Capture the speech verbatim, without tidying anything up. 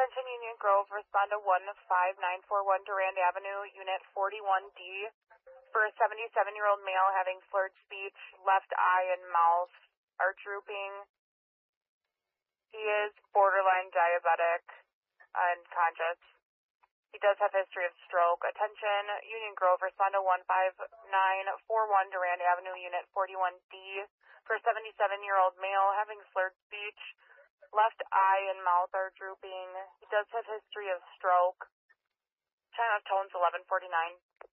Attention Union Grove, respond to one five nine four one Durand Avenue, Unit forty-one D, for a seventy-seven-year-old male having slurred speech, left eye and mouth are drooping. He is borderline diabetic and conscious. He does have history of stroke. Attention Union Grove, respond to one five nine four one Durand Avenue, Unit forty-one D, for a seventy-seven-year-old male having slurred speech, left eye and mouth are drooping. He does have history of stroke. China Tones eleven forty-nine.